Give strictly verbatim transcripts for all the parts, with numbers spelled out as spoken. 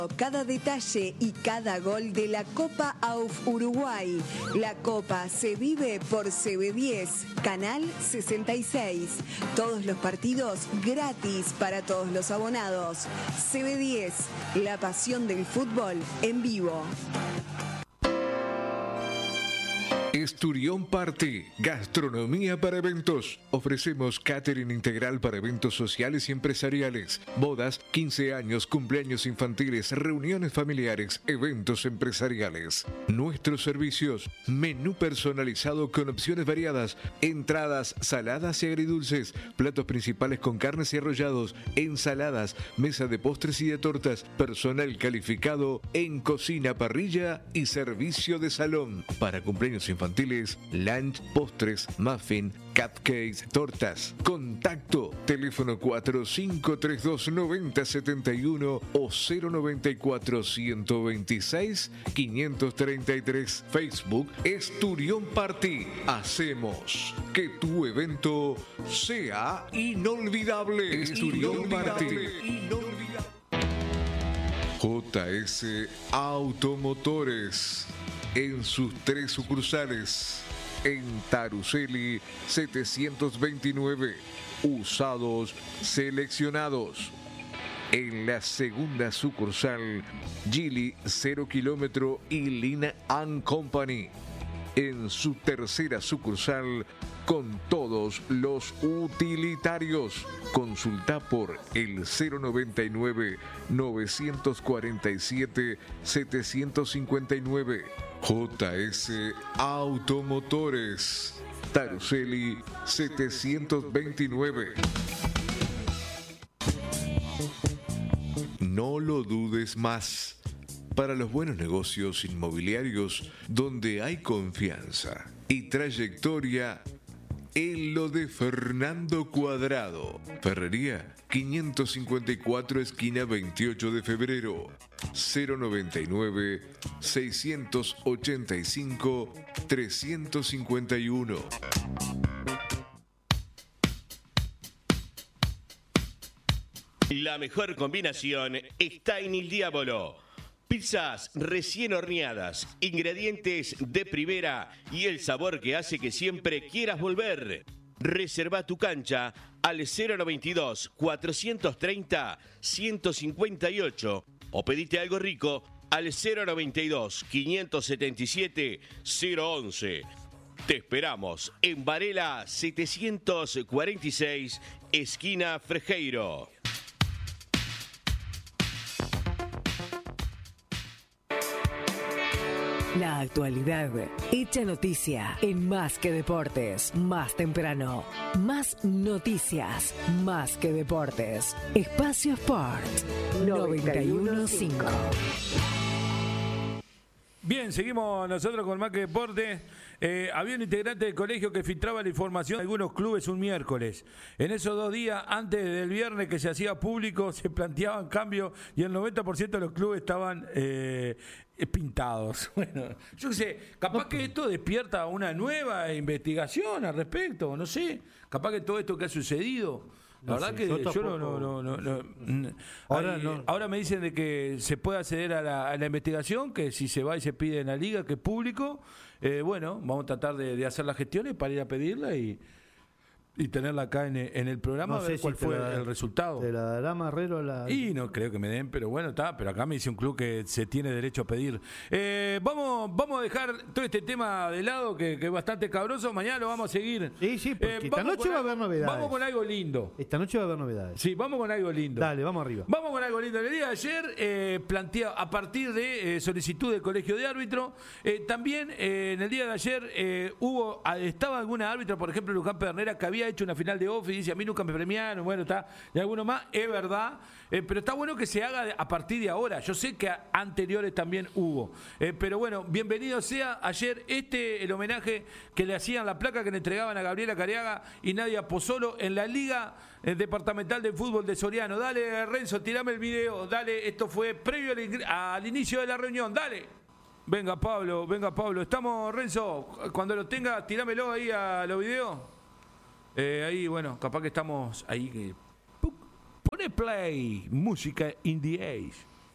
Cada detalle y cada gol de la Copa A U F Uruguay. La Copa se vive por C B diez, Canal sesenta y seis. Todos los partidos gratis para todos los abonados. C B diez, la pasión del fútbol en vivo. Esturión Party, gastronomía para eventos. Ofrecemos catering integral para eventos sociales y empresariales, bodas, quince años, cumpleaños infantiles, reuniones familiares, eventos empresariales. Nuestros servicios: menú personalizado con opciones variadas, entradas, saladas y agridulces, platos principales con carnes y arrollados, ensaladas, mesa de postres y de tortas, personal calificado en cocina, parrilla y servicio de salón. Para cumpleaños infantiles, lunch, postres, muffin, cupcakes, tortas. Contacto: teléfono cuatro cinco tres dos nueve cero siete uno o cero noventa y cuatro, ciento veintiséis, quinientos treinta y tres. Facebook Esturión Party. Hacemos que tu evento sea inolvidable. Esturión Party. J S Automotores, en sus tres sucursales, en Taruseli setecientos veintinueve, usados seleccionados. En la segunda sucursal, Gili cero kilómetro y Lina and Company. En su tercera sucursal, con todos los utilitarios. Consulta por el cero noventa y nueve, novecientos cuarenta y siete, setecientos cincuenta y nueve. J S Automotores, Taruseli setecientos veintinueve. No lo dudes más. Para los buenos negocios inmobiliarios donde hay confianza y trayectoria, en lo de Fernando Cuadrado. Ferrería quinientos cincuenta y cuatro, esquina veintiocho de febrero. cero noventa y nueve, seiscientos ochenta y cinco, trescientos cincuenta y uno. La mejor combinación está en Il Diavolo. Pizzas recién horneadas, ingredientes de primera y el sabor que hace que siempre quieras volver. Reserva tu cancha al cero noventa y dos, cuatrocientos treinta, ciento cincuenta y ocho o pedite algo rico al cero noventa y dos, quinientos setenta y siete, cero once. Te esperamos en Varela setecientos cuarenta y seis, esquina Frejeiro. La actualidad hecha noticia en Más que Deportes, más temprano. Más noticias, más que deportes. Espacio Sport noventa y uno punto cinco. Bien, seguimos nosotros con Más que Deportes. Eh, había un integrante del colegio que filtraba la información de algunos clubes un miércoles. En esos dos días, antes del viernes que se hacía público, se planteaban cambios y el noventa por ciento de los clubes estaban eh, pintados. Bueno, yo qué sé, capaz que esto despierta una nueva investigación al respecto, no sé. Capaz que todo esto que ha sucedido... La no verdad sé, que yo, yo no, no, no, no, no. Ahora, Hay, no. ahora me dicen de que se puede acceder a la, a la investigación, que si se va y se pide en la liga, que es público, eh, bueno, vamos a tratar de, de hacer las gestiones para ir a pedirla y, y tenerla acá en, en el programa, no a ver sé cuál si fue la, el resultado. ¿Te la dará Marrero la...? Y no creo que me den, pero bueno, está, pero acá me dice un club que se tiene derecho a pedir. Eh, vamos, vamos a dejar todo este tema de lado, que, que es bastante cabroso, mañana lo vamos a seguir. Sí, sí, porque eh, esta noche va a haber novedades. Vamos con algo lindo. Esta noche va a haber novedades. Sí, vamos con algo lindo. Dale, vamos arriba. Vamos con algo lindo. En el día de ayer, eh, plantea, a partir de eh, solicitud del Colegio de Árbitros, eh, también eh, en el día de ayer eh, hubo, estaba alguna árbitra, por ejemplo, Luján Pedernera, que había hecho una final de off y dice, a mí nunca me premiaron, bueno, está, y alguno más, es verdad, eh, pero está bueno que se haga a partir de ahora. Yo sé que a, anteriores también hubo, eh, pero bueno, bienvenido sea ayer este, el homenaje que le hacían, la placa que le entregaban a Gabriela Careaga y Nadia Pozzolo en la Liga eh, Departamental de Fútbol de Soriano. Dale, Renzo, tirame el video, dale, esto fue previo al, al inicio de la reunión, dale. Venga, Pablo, venga, Pablo, estamos, Renzo, cuando lo tenga, tirámelo ahí a los videos. Eh, ahí, bueno, capaz que estamos ahí. Que... Pone play, música in the age.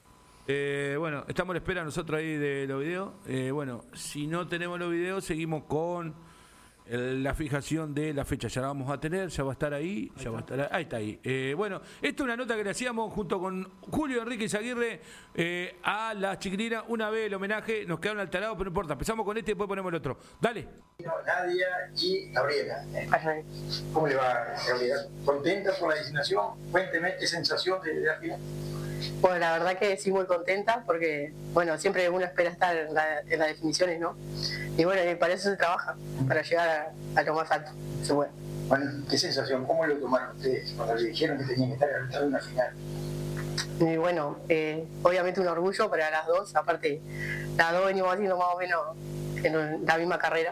Eh, bueno, estamos a la espera nosotros ahí de los videos. Eh, bueno, si no tenemos los videos, seguimos con el, la fijación de la fecha. Ya la vamos a tener, ya va a estar ahí, ahí ya está. va a estar ahí, está ahí. Eh, bueno, esta es una nota que le hacíamos junto con Julio Enrique Izaguirre eh, a las chiquilinas. Una vez el homenaje, nos quedaron alterados, pero no importa. Empezamos con este y después ponemos el otro. Dale. Nadia y Gabriela. ¿Cómo le va, Gabriela? ¿Contenta por la designación? Cuénteme qué sensación de, de la final. Bueno, la verdad que sí, muy contenta porque, bueno, siempre uno espera estar en, la, en las definiciones, ¿no? Y bueno, y para eso se trabaja, para llegar a, a lo más alto. Se puede. Bueno, ¿qué sensación? ¿Cómo lo tomaron ustedes cuando le dijeron que tenían que estar en una final? Y bueno, eh, obviamente un orgullo para las dos, aparte las dos venimos haciendo más o menos en la misma carrera.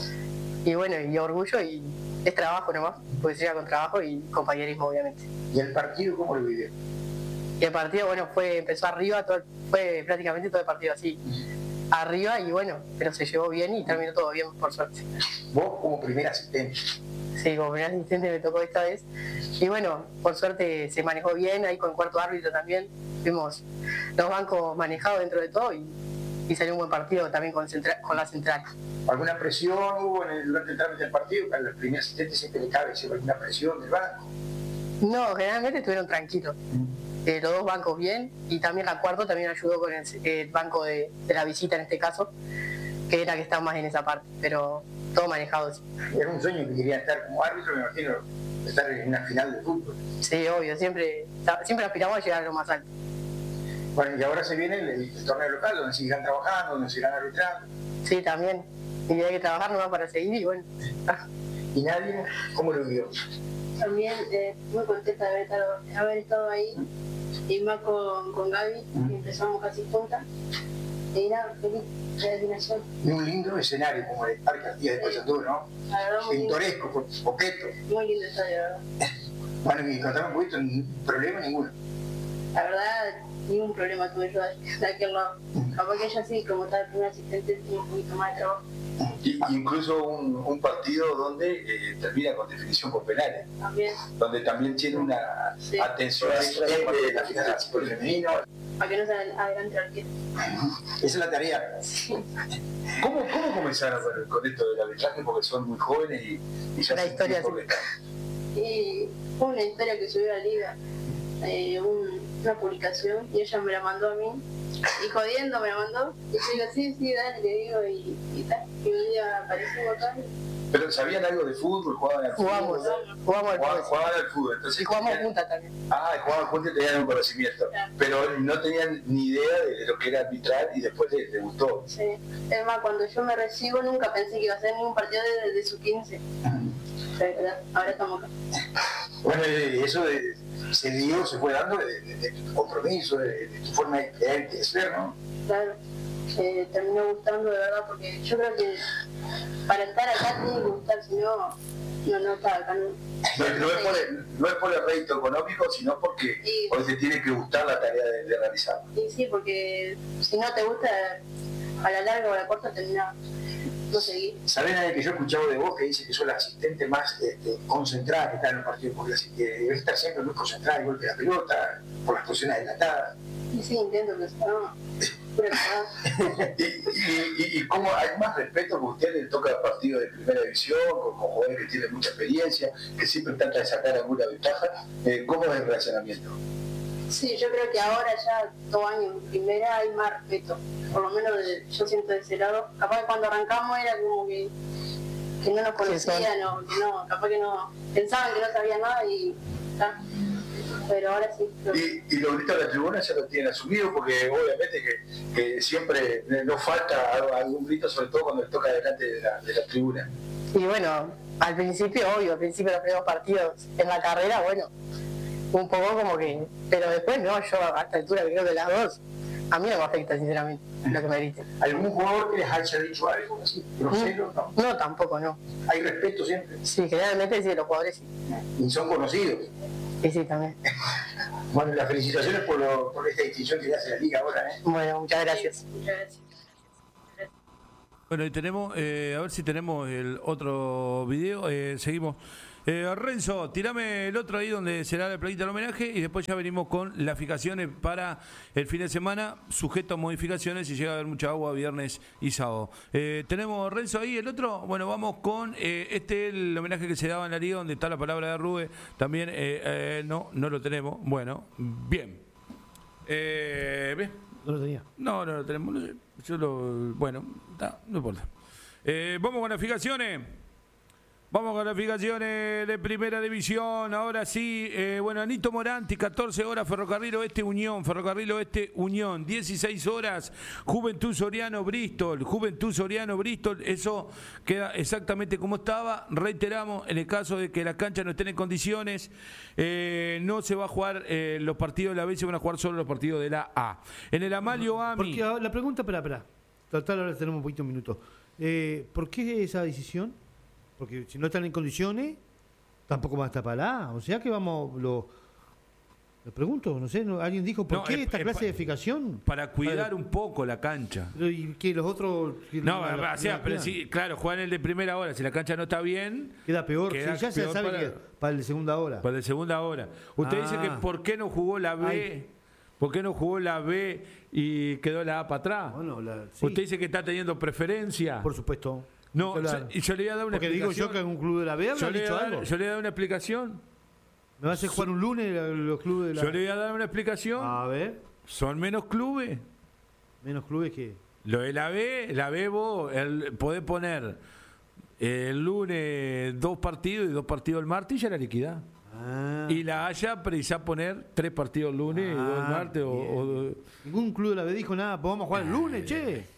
Y bueno, y orgullo y es trabajo nomás, porque se llega con trabajo y compañerismo, obviamente. ¿Y el partido cómo lo vivieron? Y el partido, bueno, fue empezó arriba, todo, fue prácticamente todo el partido así, arriba y bueno, pero se llevó bien y terminó todo bien, por suerte. ¿Vos como primer asistente? Sí, como primer asistente me tocó esta vez. Y bueno, por suerte se manejó bien, ahí con el cuarto árbitro también. Fuimos los bancos manejados dentro de todo y, y salió un buen partido también con, central, con la central. ¿Alguna presión hubo en el, durante el trámite del partido? Para el primer asistente siempre le cabe alguna presión del banco. No, generalmente estuvieron tranquilos. Eh, los dos bancos bien y también la cuarto también ayudó con el, el banco de, de la visita en este caso, que era que está más en esa parte, pero todo manejado. Sí. Era un sueño que quería estar como árbitro, me imagino, estar en una final de fútbol. Sí, obvio, siempre, siempre aspiramos a llegar a lo más alto. Bueno, y ahora se viene el, el torneo local, donde sigan trabajando, donde sigan arbitrando. Sí, también, y hay que trabajar nomás para seguir y bueno. ¿Y nadie? ¿Cómo lo vivió? También eh, muy contenta de haber estado, haber estado ahí, y más con, con Gaby, que empezamos casi juntas, y nada, feliz de la designación. Y un lindo escenario como el Parque Artigas de Paysandú, ¿no? La verdad, muy pintoresco, lindo. Coqueto. Muy lindo estadio, la verdad. Bueno, y contame un poquito, problema ninguno. La verdad, ningún problema tuve yo de aquel lado. Capaz que ella sí, como estaba el primer asistente, tiene un poquito más de trabajo. Y, incluso un, un partido donde eh, termina con definición por penales, también. Donde también tiene una sí. atención de la final por el femenino. Para que no se adelante el arquero. Esa es la tarea. Sí. ¿Cómo, ¿Cómo comenzaron con, con esto del arbitraje? Porque son muy jóvenes y, y ya la se historia sí. que Y fue una historia que subió a la liga, eh, un, una publicación, y ella me la mandó a mí. Y jodiendo me la mandó, y yo digo, sí, sí, dale, le digo, y, y tal. Y un día apareció acá. ¿Pero sabían algo de fútbol? ¿Jugaban al fútbol? Jugamos, jugamos al fútbol. Jugaban al fútbol. Entonces, y jugamos tenían... juntas también. Ah, jugaban juntas y tenían un conocimiento. Claro. Pero no tenían ni idea de lo que era arbitrar y después les, les gustó. Sí. Es más, cuando yo me recibo nunca pensé que iba a ser ningún partido de, de su quince. Uh-huh. Ahora estamos acá. Bueno, eso de... se dio, se fue dando de, de, de tu compromiso, de, de tu forma de creer y de ser, ¿no? Claro, eh, terminó gustando de verdad, porque yo creo que para estar acá tiene que gustar, si no, no, no está acá. No, no, no, es por el, no es por el rédito económico, sino porque, sí. porque te tiene que gustar la tarea de, de realizar. Sí, sí, porque si no te gusta, a la larga o a la corta termina. No seguir. ¿Sabés nada que yo he escuchado de vos que dice que sos la asistente más este, concentrada que está en el partido? Porque que debe estar siempre muy concentrada, igual que la pelota, por las posiciones dilatadas. Sí, sí, entiendo que no. ¿Y, y, y, ¿Y cómo hay más respeto que usted le toca partidos de primera división, con, con jugadores que tienen mucha experiencia, que siempre tratan de sacar alguna ventaja? Eh, ¿Cómo es el relacionamiento? Sí, yo creo que ahora ya dos años en primera hay más respeto, por lo menos de, yo siento de ese lado. Capaz que cuando arrancamos era como que, que no nos conocían, o que no, capaz que no, pensaban que no sabían nada y ¿tá? Pero ahora sí. Y, y los gritos de la tribuna ya lo tienen asumido, porque obviamente que, que siempre nos falta algún grito, sobre todo cuando le toca delante de la, de la tribuna. Y bueno, al principio, obvio, al principio de los primeros partidos en la carrera, bueno, un poco como que, pero después no, yo a esta altura creo que las dos, a mí no me afecta sinceramente lo que me griten. ¿Algún jugador que les haya dicho algo así, grosero? No, no, tampoco, no. ¿Hay respeto siempre? Sí, generalmente sí, los jugadores sí. ¿Y son conocidos? Sí, sí, también. Bueno, las felicitaciones por, lo, por esta distinción que le hace la liga ahora, ¿eh? Bueno, muchas gracias. Sí, muchas gracias. Bueno, y tenemos, eh, a ver si tenemos el otro video, eh, seguimos. Eh, Renzo, tirame el otro ahí donde será la plaquita del homenaje y después ya venimos con las fijaciones para el fin de semana, sujeto a modificaciones y llega a haber mucha agua viernes y sábado. Eh, ¿Tenemos Renzo ahí el otro? Bueno, vamos con eh, este el homenaje que se daba en la liga donde está la palabra de Rube. También, eh, eh, no, no lo tenemos. Bueno, bien. Eh, ¿Ves? No lo tenía. No, no lo tenemos. No sé. Yo lo, bueno, no, no importa. Eh, vamos con las fijaciones. Vamos con las fijaciones de primera división. Ahora sí, eh, bueno, Anito Moranti, catorce horas, Ferrocarril Oeste Unión, Ferrocarril Oeste Unión, dieciséis horas, Juventud Soriano Bristol, Juventud Soriano Bristol, eso queda exactamente como estaba. Reiteramos, en el caso de que la cancha no estén en condiciones, eh, no se va a jugar eh, los partidos de la B, se van a jugar solo los partidos de la A. En el Amalio Ami. Porque la pregunta, espera, espera. Total, ahora tenemos un poquito de minutos. Eh, ¿Por qué esa decisión? Porque si no están en condiciones, tampoco va a estar para la. O sea que vamos, lo, lo pregunto, no sé, no, alguien dijo, ¿por No, qué es- esta es clase pa- de fijación? Para cuidar Para- un poco la cancha. Pero, ¿y que los otros? que No, la- la- o sea, la- pero la- sí, claro, juegan el de primera hora. Si la cancha no está bien, Queda peor, queda sí, ya se peor sabe para- que para el de segunda hora. para la segunda hora. Usted Ah. dice que ¿por qué no jugó la B? Ay. ¿Por qué no jugó la B y quedó la A para atrás? Bueno, la- sí, Usted dice que está teniendo preferencia. por supuesto. No, Yo la- yo- y yo le voy a dar una Porque digo explicación. yo que algún club de la B yo, habrá le voy a dicho dar, algo. yo le voy a dar una explicación. ¿Me vas a jugar un lunes la- los clubes de la Yo le voy a dar una explicación. A ver, Son menos clubes. menos clubes que... Lo de la B, la B vos el, podés poner el lunes dos partidos y dos partidos el martes y ya la liquidás. Ah, Y la Haya precisa poner tres partidos el lunes y dos el Ah, martes. O, bien. o- ningún club de la B dijo nada, pues vamos a jugar el lunes, che.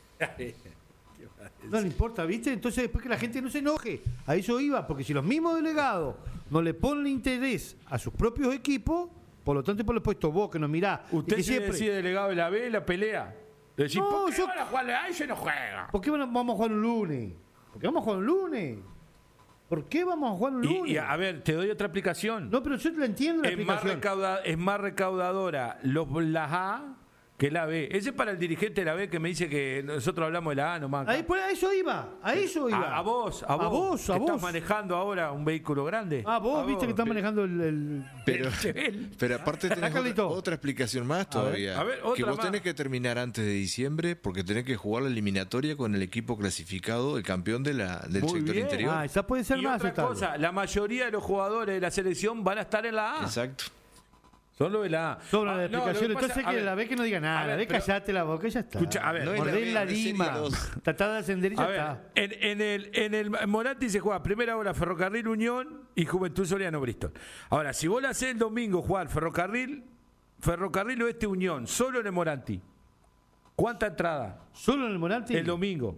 No le importa, ¿viste? Entonces después que la gente no se enoje. A eso iba, porque si los mismos delegados no le ponen interés a sus propios equipos, por lo tanto, por lo puesto vos que nos mirás. y Usted que se decide delegado de la B, la pelea. Decís, No, ¿por qué yo- van a jugar la A y se no juega? ¿Por qué van a- vamos a jugar un lunes? ¿Por qué vamos a jugar un lunes? ¿Por qué vamos a jugar un lunes? Y, y, a ver, te doy otra explicación. No, pero yo la entiendo la es, más explicación. recauda- es más recaudadora los, las A que la B. Ese es para el dirigente de la B que me dice que nosotros hablamos de la A nomás. acá. Ahí, pues, a eso iba, a eso iba. A, a vos, a vos, a vos, a que vos. estás manejando ahora un vehículo grande. Ah, vos, viste que estás Pe- manejando el... el- Pero, Él. pero aparte tenés otra, Carlito. otra explicación más todavía. a ver, que otra vos más. tenés que terminar antes de diciembre porque tenés que jugar la eliminatoria con el equipo clasificado, el campeón de la, del Muy sector bien. interior. Ah, esa puede ser Y más otra aceptable. cosa, la mayoría de los jugadores de la selección van a estar en la A. Exacto. Son los de la A. Sobre la Ah, no, explicación, lo que pasa- entonces a que ver, la ve que no diga a nada, ver, la ve pero- callate la boca y ya está. Escucha, a ver, No es la Mordé B, la es Serie lima, dos. tratá de ascender y ya A ver, está. en, en el, en el Moranti se juega primera hora Ferrocarril Unión y Juventud Soriano Bristol. Ahora, si vos la hacés el domingo jugar Ferrocarril, Ferrocarril Oeste Unión, solo en el Moranti, ¿cuánta entrada? Solo en el Moranti, El domingo,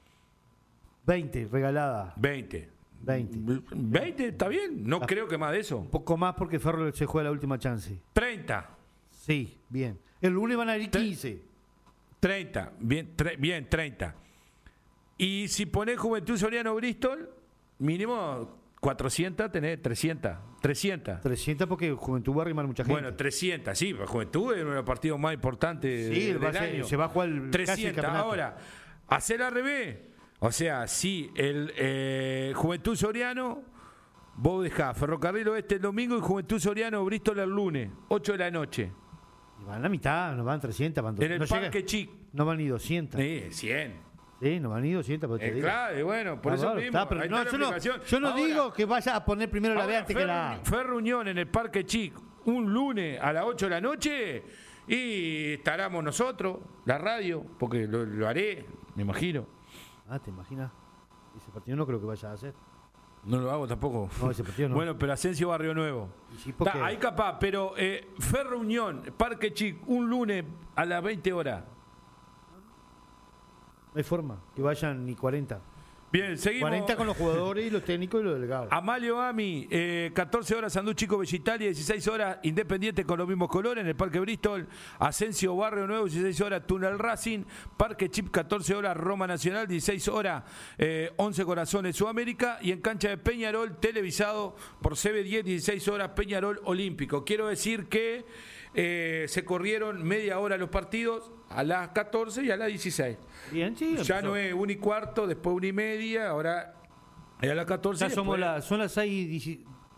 veinte, regalada. veinte. veinte. veinte, está bien, no creo que más de eso. Un poco más porque Ferro se juega la última chance. treinta. Sí, bien. El lunes van a ir quince. treinta, bien, tre- bien, treinta. Y si ponés Juventud Soriano Bristol, mínimo cuatrocientos, tenés trescientos. trescientos. trescientos porque Juventud va a arrimar mucha gente. Bueno, trescientos, sí, pero Juventud es uno de los partidos más importantes Sí, del va a ser- año. se va a jugar el- casi el trescientos. campeonato. Ahora, hacer al revés. O sea, si el eh, Juventud Soriano, vos dejás Ferrocarril Oeste el domingo y Juventud Soriano Bristol el lunes, ocho de la noche. Y van a la mitad, no van trescientos. Van En el no llega- Parque Chic. No van ni doscientos. Sí, cien. Sí, no van ni doscientos. pero te Eh, digo. claro, y bueno, por Ah, eso bueno, mismo. está, pero ahí no, está yo la no, explicación. yo no Ahora, digo que vaya a poner primero la B ahora, antes que la A. fue, fue reunión en el Parque Chic un lunes a las ocho de la noche y estaremos nosotros, la radio, porque lo, lo haré, me imagino. Ah, ¿te imaginas? Ese partido no creo que vaya a hacer. No lo hago tampoco. No, ese partido no. Bueno, pero Asensio Barrio Nuevo. Y sí, porque- Está, ahí capaz, pero eh, Ferro Unión, Parque Chic, un lunes a las veinte horas. No hay forma que vayan ni cuarenta. Bien, seguimos. cuarenta con los jugadores y los técnicos y los delegados. Amalio Ami, eh, catorce horas Sandú Chico Bella dieciséis horas Independiente con los mismos colores en el Parque Bristol, Asensio Barrio Nuevo, dieciséis horas Túnel Racing, Parque Chip, catorce horas Roma Nacional, dieciséis horas eh, once Corazones Sudamérica y en cancha de Peñarol, televisado por C B diez, dieciséis horas Peñarol Olímpico. Quiero decir que eh, se corrieron media hora los partidos a las catorce y a las dieciséis. Bien, sí. Ya empezó. no es una y cuarto, después una y media, ahora es a las catorce. Ya somos después- las, son las seis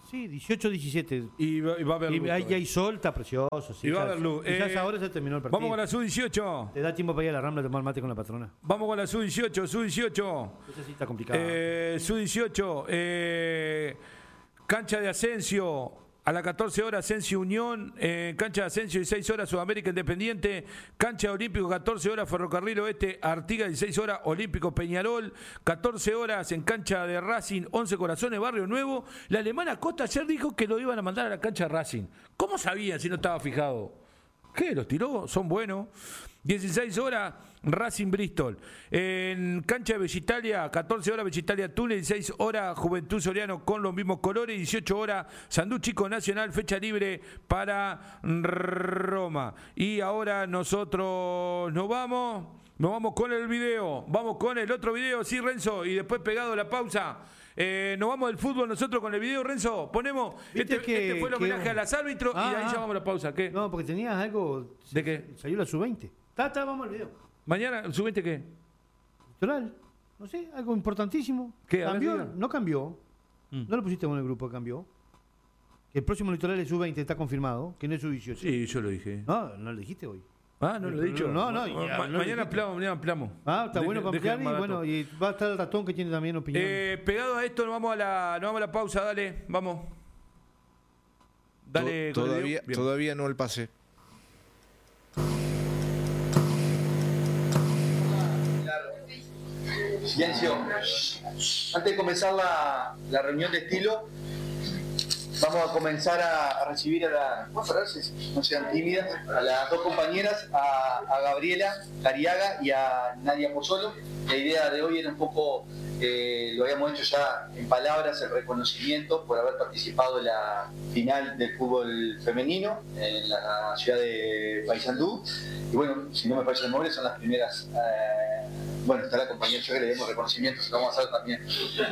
Sí, dieciocho diecisiete. Y va, y va a haber y luz. ahí hay sol, está precioso. Sí, y va a ya- haber luz. Quizás Eh, ahora se terminó el partido. Vamos con la sub dieciocho. Te da tiempo para ir a la Rambla a tomar mate con la patrona. Vamos con la sub dieciocho, sub dieciocho. Esa sí está complicada. Eh, sub dieciocho. Eh, cancha de Asensio. A las catorce horas Asensio Unión, eh, cancha de Asensio dieciséis horas Sudamérica Independiente, cancha de Olímpico catorce horas Ferrocarril Oeste Artigas dieciséis horas Olímpico Peñarol, catorce horas en cancha de Racing once Corazones Barrio Nuevo. La alemana Costa ayer dijo que lo iban a mandar a la cancha de Racing. ¿Cómo sabían si no estaba fijado? ¿Qué? ¿Los tiró? Son buenos. dieciséis horas Racing Bristol. En cancha de Bellitalia, catorce horas Bellitalia Túnez, dieciséis horas Juventud Soriano con los mismos colores, dieciocho horas Sandú Chico Nacional, fecha libre para Roma. Y ahora nosotros nos vamos, nos vamos con el video, vamos con el otro video, sí Renzo, y después pegado la pausa. Eh, nos vamos del fútbol nosotros con el video, Renzo. Ponemos. ¿Viste Este, que- este fue el que- homenaje a las árbitros Ah, y de ahí ah. ya vamos a la pausa. ¿Qué? No, porque tenías algo. ¿De qué? Salió la sub veinte. Está, está, vamos al video. Mañana, ¿subiste qué? Litoral. No sé, algo importantísimo. ¿Qué? A ver, ¿Cambió? diga. No cambió. Mm. No lo pusiste con el grupo que cambió. El próximo litoral es sub veinte, está confirmado. Que no es sub dieciocho. Sí, yo lo dije. No, no lo dijiste hoy. Ah, no lo he dicho. No, no, Ma- ya, ma- no lo mañana dijiste. ampliamos, mañana ampliamos. Ah, está Deje- bueno para deje ampliar y el bueno, barato. y va a estar el ratón que tiene también opinión. Eh, pegado a esto, nos vamos a la, nos vamos a la pausa, dale, vamos. Dale, To- con el todavía, video. Bien. todavía no el pase. Silencio. Antes de comenzar la, la reunión de estilo, vamos a comenzar a, a recibir a la, vamos a hablar, si no sean tímidas, a las dos compañeras, a, a Gabriela Cariaga y a Nadia Pozzolo. La idea de hoy era un poco, eh, lo habíamos hecho ya en palabras, el reconocimiento por haber participado en la final del fútbol femenino en la ciudad de Paysandú. Y bueno, si no me parece el nombre, son las primeras. Eh, bueno, está la compañera, yo que le demos reconocimiento, se lo vamos a hacer también.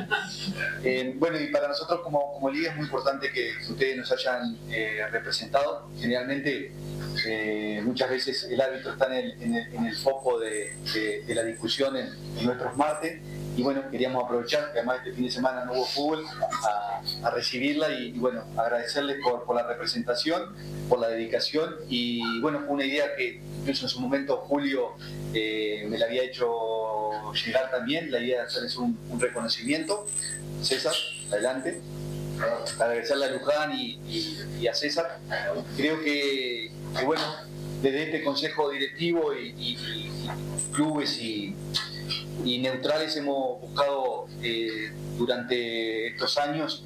Eh, bueno, y para nosotros como, como liga es muy importante que ustedes nos hayan eh, representado. Generalmente, eh, muchas veces el árbitro está en el, en el, en el foco de, de, de la discusión en, en nuestros martes. Y bueno, queríamos aprovechar, que además este fin de semana no hubo fútbol, a, a recibirla y, y bueno, agradecerles por, por la representación, por la dedicación. Y bueno, fue una idea que incluso en su momento Julio eh, me la había hecho llegar también, la idea de hacerles un, un reconocimiento. César, adelante. Agradecerle a Luján y, y, y a César. Creo que, que bueno, desde este consejo directivo y, y, y clubes y y neutrales hemos buscado eh, durante estos años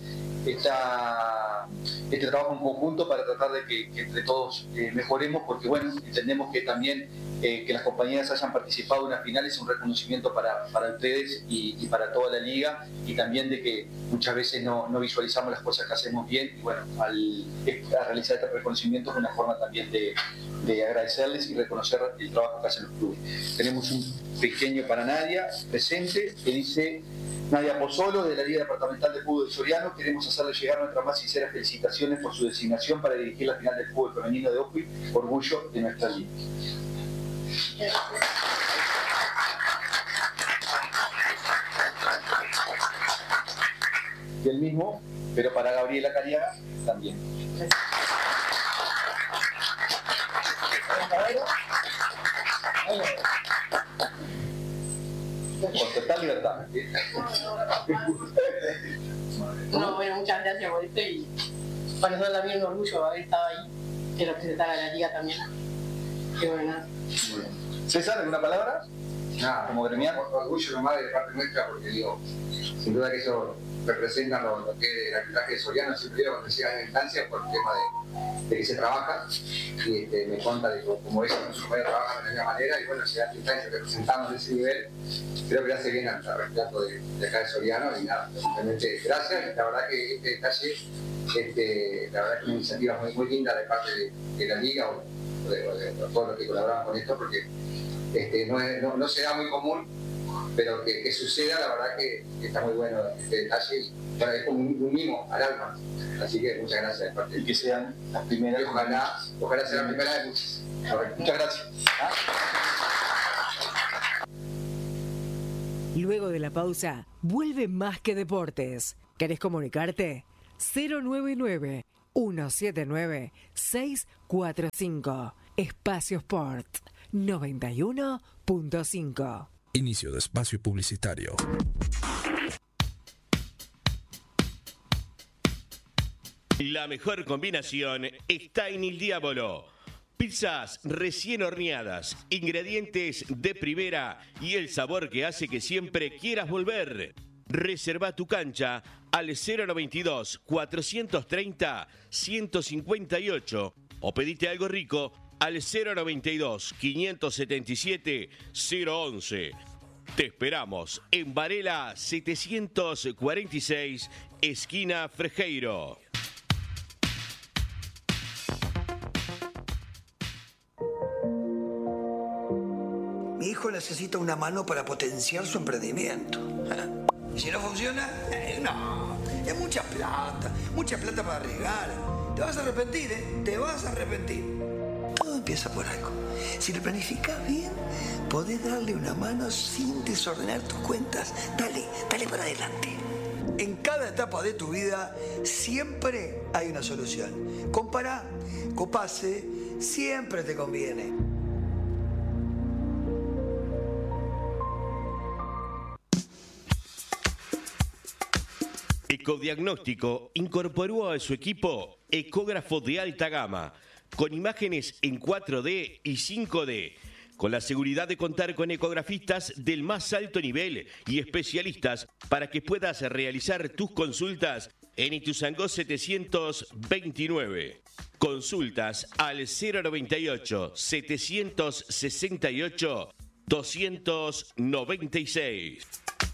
esta, este trabajo en conjunto para tratar de que, que entre todos eh, mejoremos, porque bueno, entendemos que también eh, que las compañeras hayan participado en una final es un reconocimiento para, para ustedes y, y para toda la liga, y también de que muchas veces no, no visualizamos las cosas que hacemos bien, y bueno, al, al realizar este reconocimiento es una forma también de, de agradecerles y reconocer el trabajo que hacen los clubes. Tenemos un pequeño para Nadia presente que dice: Nadia Pozzolo, de la Liga Departamental de Fútbol de Soriano, queremos hacerle llegar nuestras más sinceras felicitaciones por su designación para dirigir la final del fútbol femenino de Osby, orgullo de nuestra liga. Y el mismo, pero para Gabriela Cariaga también. Con total libertad. No, bueno, muchas gracias por esto y para nosotros también un orgullo haber estado ahí, que representar a la liga también. Qué bueno. César, ¿alguna palabra? Nada, como gremial. Orgullo nomás de parte nuestra, porque digo, sin duda que eso representa lo, lo que es el arbitraje de Soriano. Siempre digo cuando llega en instancia por el tema de, de que se trabaja, y este, me cuenta de cómo, como ellos sus compañeros trabajan de la misma manera, y bueno, si da instancia representamos de ese nivel, creo que le hace bien al reemplazo de, de acá de Soriano, y nada, simplemente gracias, y la verdad que este detalle, este, la verdad que es una iniciativa muy, muy linda de parte de, de la liga, o de, o de, de todos los que colaboran con esto, porque este, no, es, no, no se da muy común, pero que, que suceda, la verdad que, que está muy bueno este detalle, y bueno, es como un, un mimo al alma, así que muchas gracias de parte. Y que sean las primeras. Y ojalá, ojalá sea la primera de muchas. Muchas gracias. Luego de la pausa, vuelve Más que Deportes. ¿Querés comunicarte? cero nueve nueve, uno siete nueve, seis cuatro cinco. Espacio Sport noventa y uno punto cinco. Inicio de espacio publicitario. La mejor combinación está en Il Diavolo. Pizzas recién horneadas, ingredientes de primera y el sabor que hace que siempre quieras volver. Reserva tu cancha al cero noventa y dos, cuatrocientos treinta, ciento cincuenta y ocho o pedite algo rico al cero noventa y dos, quinientos setenta y siete, cero once. Te esperamos en Varela setecientos cuarenta y seis, esquina Frejeiro. Mi hijo necesita una mano para potenciar su emprendimiento. ¿Y si no funciona? Eh, no, es mucha plata, mucha plata para arriesgar. Te vas a arrepentir, ¿eh? Te vas a arrepentir. Todo empieza por algo. Si lo planificas bien, podés darle una mano sin desordenar tus cuentas. Dale, dale para adelante. En cada etapa de tu vida siempre hay una solución. Compará, Copase, siempre te conviene. Ecodiagnóstico incorporó a su equipo ecógrafo de alta gama, con imágenes en cuatro D y cinco D, con la seguridad de contar con ecografistas del más alto nivel y especialistas para que puedas realizar tus consultas en Ituzaingó setecientos veintinueve. Consultas al cero noventa y ocho, setecientos sesenta y ocho, doscientos noventa y seis.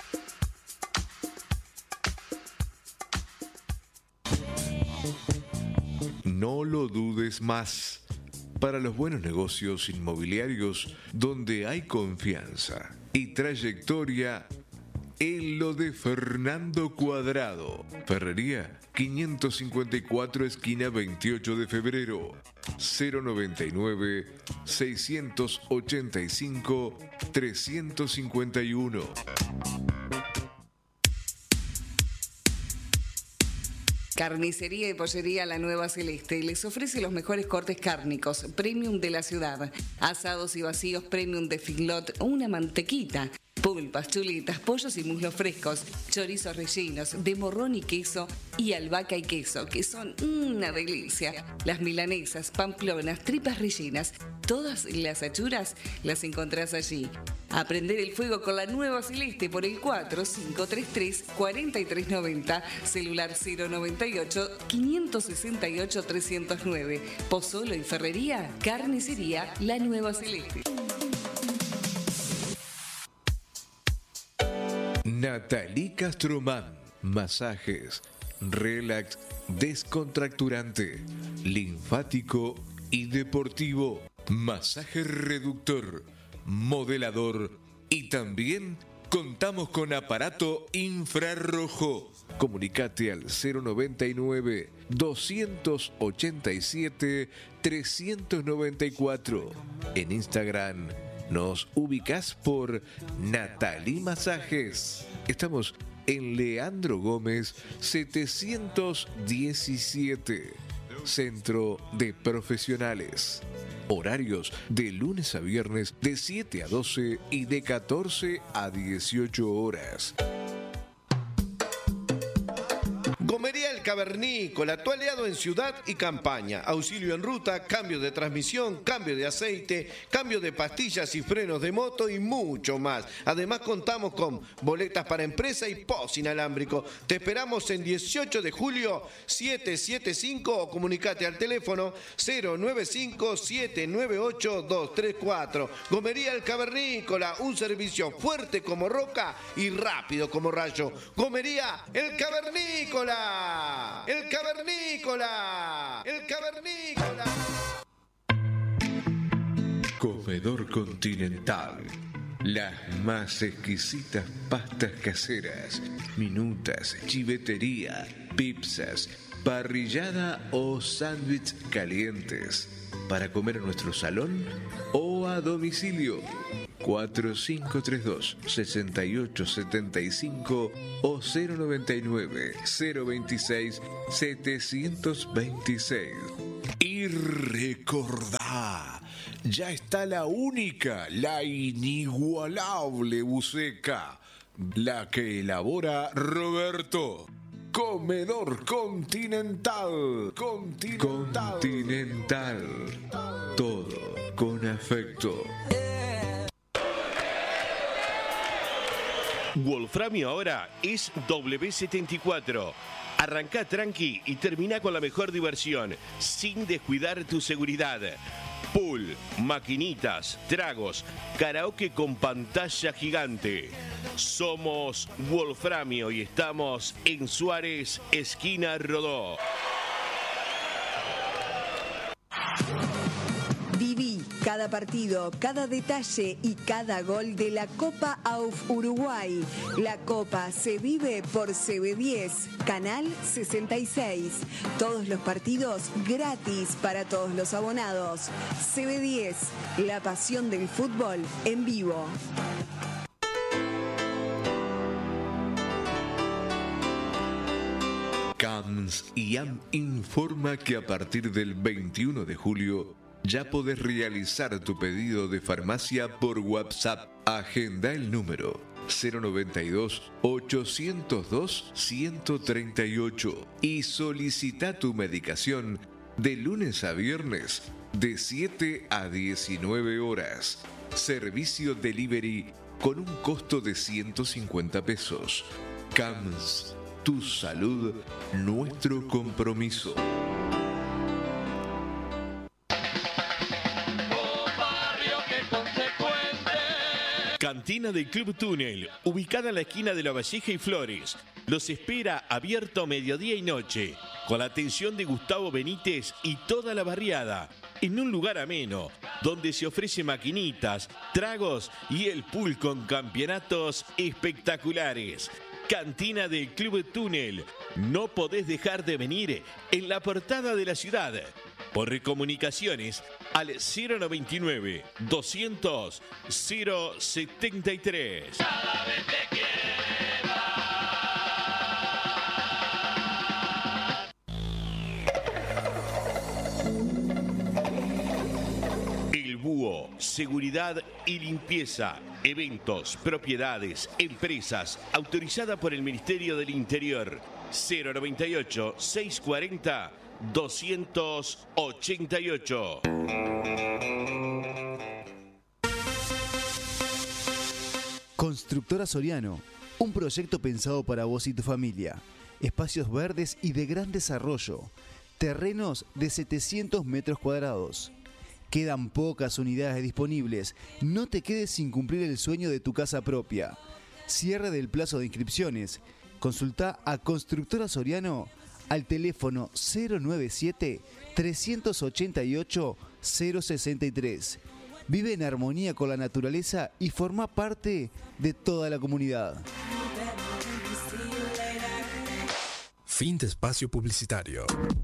No lo dudes más. Para los buenos negocios inmobiliarios donde hay confianza y trayectoria, en lo de Fernando Cuadrado. Ferrería quinientos cincuenta y cuatro, esquina veintiocho de febrero. cero noventa y nueve, seiscientos ochenta y cinco, trescientos cincuenta y uno. Carnicería y Pollería La Nueva Celeste les ofrece los mejores cortes cárnicos premium de la ciudad, asados y vacíos premium de Figlot, una mantequita, pulpas, chuletas, pollos y muslos frescos, chorizos rellenos de morrón y queso y albahaca y queso, que son una delicia. Las milanesas, pamplonas, tripas rellenas, todas las achuras las encontrás allí. Aprender el fuego con La Nueva Celeste por el cuatro cinco tres tres, cuatro tres nueve cero, celular cero noventa y ocho, quinientos sesenta y ocho, trescientos nueve. Pozzolo y Ferrería, Carnicería La Nueva Celeste. Nathalie Castromán, masajes, relax, descontracturante, linfático y deportivo, masaje reductor, modelador y también contamos con aparato infrarrojo. Comunicate al cero noventa y nueve, doscientos ochenta y siete, trescientos noventa y cuatro. En Instagram nos ubicás por Nathalie Masajes. Estamos en Leandro Gómez setecientos diecisiete, Centro de Profesionales. Horarios de lunes a viernes de siete a doce y de catorce a dieciocho horas. Gomería El Cavernícola, tu aliado en ciudad y campaña. Auxilio en ruta, cambio de transmisión, cambio de aceite, cambio de pastillas y frenos de moto y mucho más. Además contamos con boletas para empresa y post inalámbrico. Te esperamos en dieciocho de julio setecientos setenta y cinco o comunicate al teléfono cero nueve cinco, siete nueve ocho, dos tres cuatro. Gomería El Cavernícola, un servicio fuerte como roca y rápido como rayo. Gomería El Cavernícola. El Cavernícola. El Cavernícola. Comedor Continental. Las más exquisitas pastas caseras, minutas, chivetería, pizzas, parrillada o sándwich calientes. Para comer en nuestro salón o a domicilio. cuatro cinco tres dos, seis ocho siete cinco o cero nueve nueve, cero veintiséis, setecientos veintiséis. Y recordá, ya está la única, la inigualable buceca, la que elabora Roberto. Comedor Continental. Continental. Continental. Todo con afecto. Wolframio ahora es W setenta y cuatro. Arrancá tranqui y termina con la mejor diversión, sin descuidar tu seguridad. Pool, maquinitas, tragos, karaoke con pantalla gigante. Somos Wolframio y estamos en Suárez, esquina Rodó. Viví cada partido, cada detalle y cada gol de la Copa A U F Uruguay. La Copa se vive por C B diez, Canal sesenta y seis. Todos los partidos gratis para todos los abonados. C B diez, la pasión del fútbol en vivo. C A M S I A M informa que a partir del veintiuno de julio ya podés realizar tu pedido de farmacia por WhatsApp. Agenda el número cero noventa y dos, ochocientos dos, ciento treinta y ocho y solicita tu medicación de lunes a viernes de siete a diecinueve horas. Servicio delivery con un costo de ciento cincuenta pesos. C A M S, tu salud, nuestro compromiso. Cantina del Club Túnel, ubicada en la esquina de La Valleja y Flores. Los espera abierto mediodía y noche, con la atención de Gustavo Benítez y toda la barriada, en un lugar ameno, donde se ofrece maquinitas, tragos y el pool con campeonatos espectaculares. Cantina del Club Túnel, no podés dejar de venir en la portada de la ciudad. Por comunicaciones al cero noventa y nueve, doscientos, cero setenta y tres. El Búho, seguridad y limpieza, eventos, propiedades, empresas, autorizada por el Ministerio del Interior. cero noventa y ocho, seiscientos cuarenta, doscientos ochenta y ocho. Constructora Soriano, un proyecto pensado para vos y tu familia. Espacios verdes y de gran desarrollo. Terrenos de setecientos metros cuadrados. Quedan pocas unidades disponibles. No te quedes sin cumplir el sueño de tu casa propia. Cierre del plazo de inscripciones. Consulta a Constructora Soriano al teléfono cero noventa y siete, trescientos ochenta y ocho, cero sesenta y tres. Vive en armonía con la naturaleza y forma parte de toda la comunidad. Fin de espacio publicitario.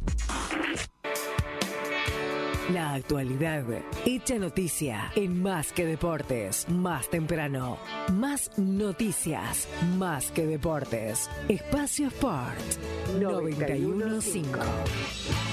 La actualidad hecha noticia en Más que Deportes, más temprano. Más noticias, más que deportes. Espacio Sport noventa y uno punto cinco.